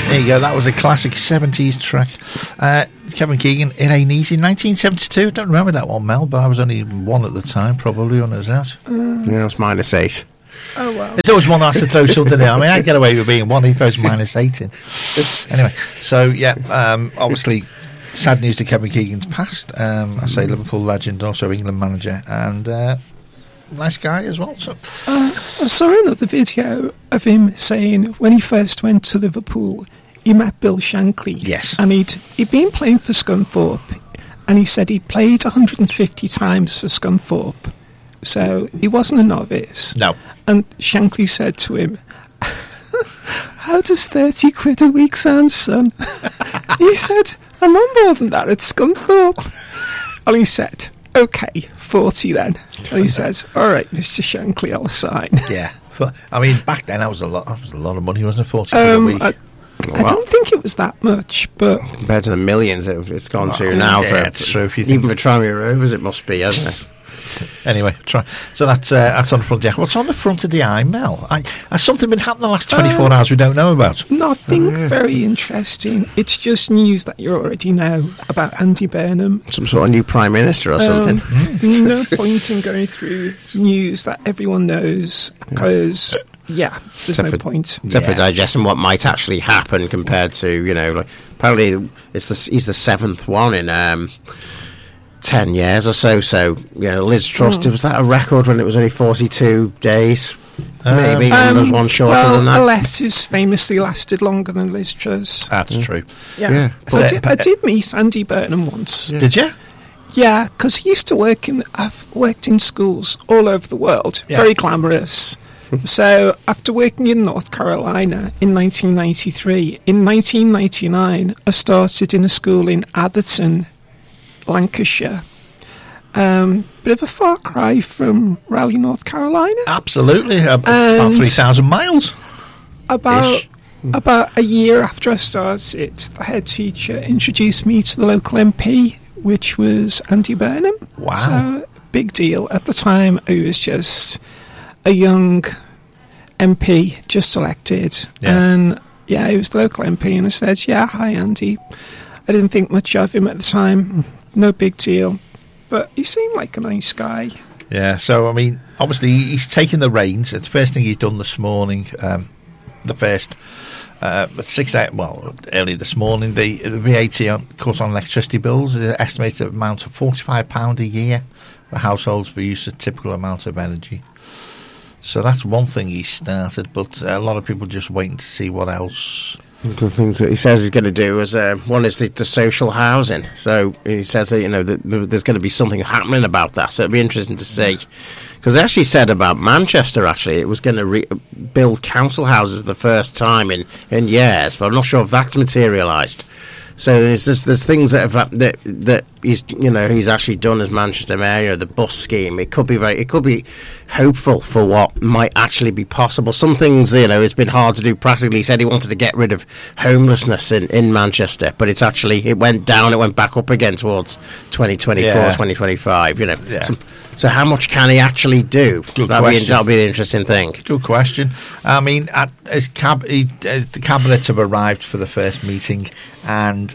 There you go. That was a classic 70s track. Kevin Keegan, It Ain't Easy, 1972. Don't remember that one, Mel, but I was only 1 at the time, probably, when it was out. Yeah, it was -8. Oh, well. There's always one that has to throw something in. I mean, I get away with being 1, he throws -8 in. Anyway, so, yeah, obviously, sad news to Kevin Keegan's passed. I say Liverpool legend, also England manager, and nice guy as well. So. I saw another video of him saying when he first went to Liverpool, he met Bill Shankly. Yes. And he'd been playing for Scunthorpe, and he said he played 150 times for Scunthorpe. So he wasn't a novice. No. And Shankly said to him, "How does 30 quid a week sound, son?" He said, "I'm on more than that at Scunthorpe." And he said, "OK, 40 then." And he says, "All right, Mr. Shankly, I'll sign." Yeah. I mean, back then, that was a lot of money, wasn't it? 40 quid a week. I don't think it was that much, but Compared to the millions it's gone to now. Yeah, for, it's true. Even for Tranmere Rovers, it must be, hasn't it? Anyway, so that's on the front. Yeah, what's on the front of the eye, Mel? Has something been happening the last 24 hours we don't know about? nothing very interesting. It's just news that you already know about Andy Burnham. Some sort of new Prime Minister or something. No point in going through news that everyone knows, because, there's no point. Except for digesting what might actually happen compared to, like, apparently he's the 7th one in 10 years or so. So, Liz Truss, was that a record when it was only 42 days? Maybe there was one shorter than that. Letters famously lasted longer than Liz Truss. That's true. Yeah. I did meet Andy Burnham once. Did you? Yeah, because he used to I've worked in schools all over the world. Yeah. Very glamorous. So after working in North Carolina in 1993, in 1999 I started in a school in Atherton, Lancashire. Bit of a far cry from Raleigh, North Carolina. Absolutely. About 3,000 miles. About a year after I started, the head teacher introduced me to the local MP, which was Andy Burnham. Wow. So, big deal. At the time, I was just a young MP, just elected. Yeah. And, he was the local MP, and I said, hi, Andy. I didn't think much of him at the time. No big deal. But he seemed like a nice guy. Yeah, so, I mean, obviously, he's taken the reins. It's the first thing he's done this morning. The first... early this morning, the VAT cut on electricity bills is an estimated amount of £45 a year for households for use of typical amount of energy. So that's one thing he started, but a lot of people just waiting to see what else. The things that he says he's going to do is one is the social housing. So he says that there's going to be something happening about that. So it'll be interesting to see. Because they actually said about Manchester, it was going to build council houses the first time in years, but I'm not sure if that's materialised. So there's things that he's actually done as Manchester Mayor, the bus scheme. It could be hopeful for what might actually be possible. Some things, it's been hard to do practically. He said he wanted to get rid of homelessness in Manchester, but it went down, it went back up again towards 2024, 2025. So how much can he actually do? That'll be the interesting thing. Good question. I mean, the cabinets have arrived for the first meeting, and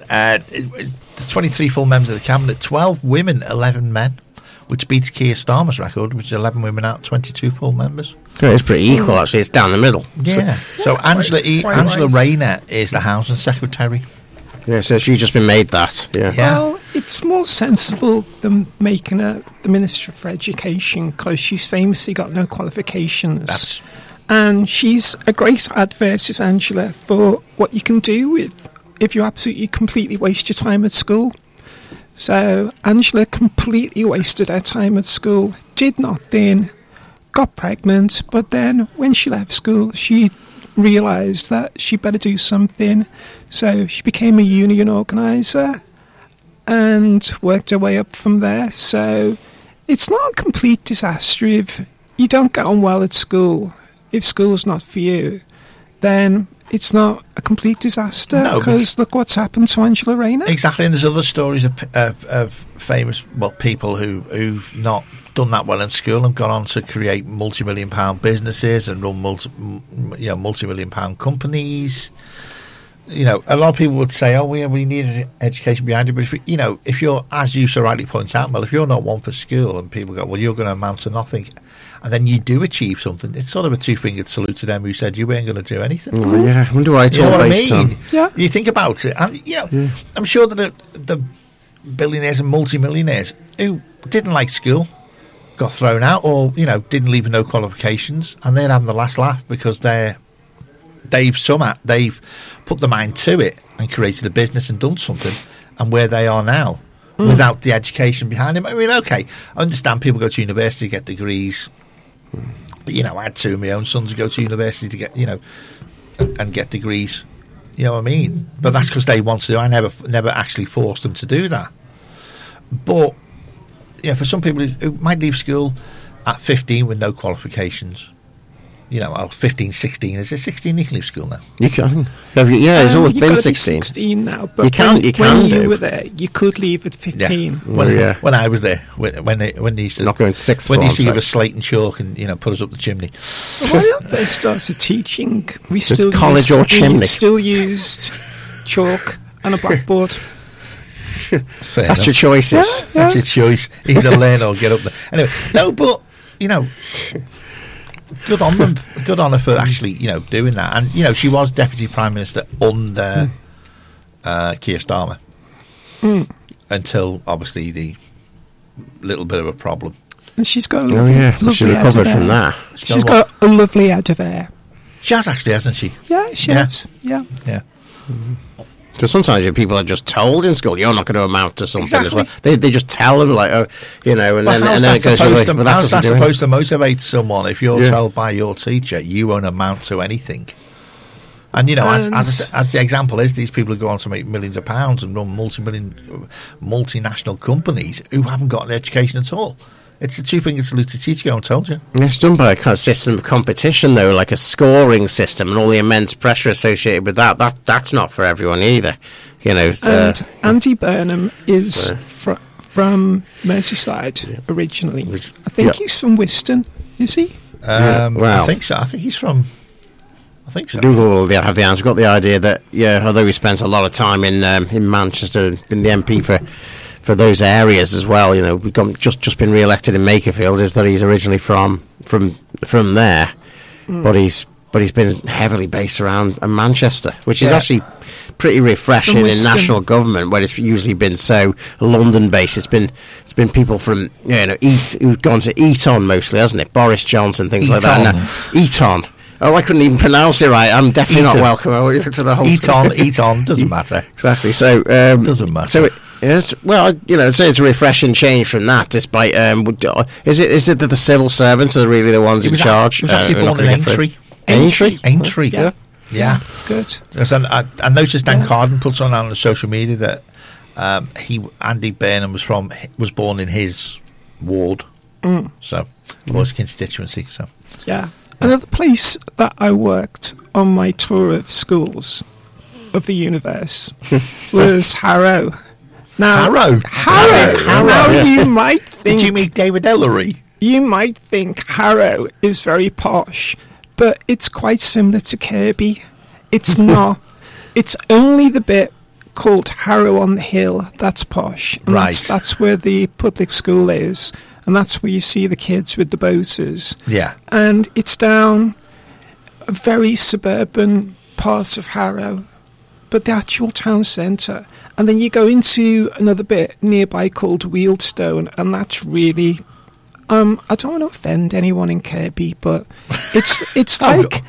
23 full members of the cabinet, 12 women, 11 men, which beats Keir Starmer's record, which is 11 women out, 22 full members. It's pretty equal, actually. It's down the middle. Yeah. So Angela Rayner is the Housing Secretary. Yeah, so she's just been made that. Yeah. Well, it's more sensible than making her the Minister for Education, because she's famously got no qualifications. And she's a great advert, is Angela, for what you can do if you absolutely completely waste your time at school. So Angela completely wasted her time at school, did nothing, got pregnant, but then when she left school, she realised that she better do something. So she became a union organiser and worked her way up from there. So it's not a complete disaster if you don't get on well at school. If school's not for you, then it's not a complete disaster, because look what's happened to Angela Rayner. Exactly, and there's other stories of famous people who've not done that well in school and gone on to create multi-million-pound businesses and run multi-million-pound companies. a lot of people would say, "Oh, we need an education behind it." But if you're, as you so rightly point out, Mel, if you're not one for school, and people go, "Well, you're going to amount to nothing," and then you do achieve something, it's sort of a two-fingered salute to them who said you weren't going to do anything. Oh, yeah, I wonder why it's all based on. Yeah. You think about it, and I'm sure that the billionaires and multimillionaires who didn't like school got thrown out, or didn't leave with no qualifications, and they're having the last laugh because they've put their mind to it and created a business and done something, and where they are now without the education behind them. I mean, okay, I understand people go to university to get degrees. I had two of my own sons go to university to get and get degrees. You know what I mean? But that's because they want to. I never actually forced them to do that. But for some people who might leave school at 15 with no qualifications, 15, 16. Is it 16 you can leave school now? You can. It's always been 16. 16 now, but when you were there, you could leave at 15. Yeah. When I was there, when they used to not going to sixth when form, they used to give us slate and chalk and put us up the chimney. When I first started teaching, we still used chalk and a blackboard. That's your choices. Yeah. That's your choice. Either learn or get up there. Anyway, no, but good on them. Good on her for actually doing that. And she was Deputy Prime Minister under Keir Starmer until obviously the little bit of a problem. And she's got a lovely she recovered from that. She's got a lovely head of hair. She has actually, hasn't she? Yeah, she has. Yeah. Because sometimes people are just told in school you're not going to amount to something Exactly. as well. They just tell them and then how's it goes away. How's that supposed to motivate someone if you're told by your teacher you won't amount to anything? And as the example is, these people who go on to make millions of pounds and run multinational companies who haven't got an education at all. It's a two-fingered salute to teacher. I told you. It's done by a kind of system of competition, though, like a scoring system, and all the immense pressure associated with that. That's not for everyone either. And Andy Burnham is from Merseyside originally. I think he's from Wiston. Is he? I think so. I think so. Google will have the answer. Got the idea that although he spent a lot of time in Manchester, been the MP for those areas as well. We've just been re-elected in Makerfield. Is that he's originally from there, but he's been heavily based around Manchester, which is actually pretty refreshing in national government, where it's usually been so London based. It's been people from who've gone to Eton mostly, hasn't it? Boris Johnson, things like that. Eton. Oh, I couldn't even pronounce it right. I'm definitely not welcome to the whole. Eton doesn't matter. Exactly. So doesn't matter. So I'd say it's a refreshing change from that. Despite is it that the civil servants are really the ones in charge? He was actually born in Aintree. Aintree. Yeah. Good. I noticed Dan Carden puts on the social media that Andy Burnham was born in his ward, so his constituency. So another place that I worked on my tour of schools of the universe was Harrow. Now, Harrow. Now you might think. Did you meet David Ellery? You might think Harrow is very posh, but it's quite similar to Kirby. It's not. It's only the bit called Harrow on the Hill that's posh. And that's where the public school is. And that's where you see the kids with the boaters. Yeah. And it's down a very suburban part of Harrow, but the actual town centre. And then you go into another bit nearby called Wealdstone, and that's really... I don't want to offend anyone in Kirby, but it's like...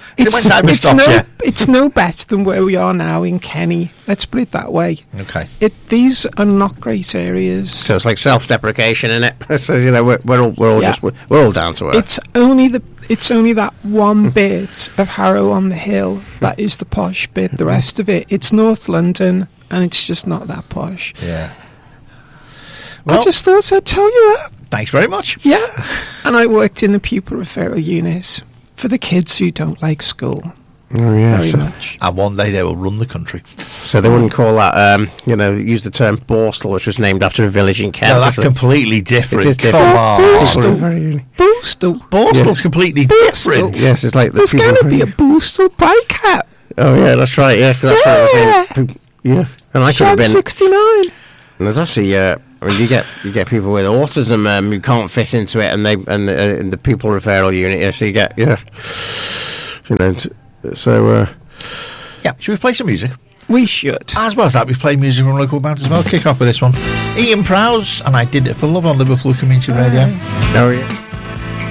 it's no better than where we are now in Kenny. Let's put it that way. Okay. These are not great areas. So it's like self-deprecation, isn't it? So we're all down to earth. It's only that one bit of Harrow on the Hill that is the posh bit. The rest of it's North London, and it's just not that posh. Yeah. Well, I just thought I'd tell you that. Thanks very much. Yeah. And I worked in the pupil referral unit for the kids who don't like school. Oh, yeah. Very much. And one day they will run the country. So they wouldn't call that, use the term Borstal, which was named after a village in Kent. No, that's completely different. It is different. Come on. Borstal. Borstal's completely different. Yes, it's like there's going to be a Borstal breakout. Oh yeah, that's right. Yeah, 'cause that's what I was saying. Yeah, and I could have been 69. And there's actually, I mean, you get people with autism who can't fit into it, and the pupil referral unit. Yeah, so you get so. Yeah, should we play some music? We should. As well as that, we play music on local bands as well. Kick off with this one. Ian Prowse and I Did It for Love on Liverpool Community Radio. Oh yeah.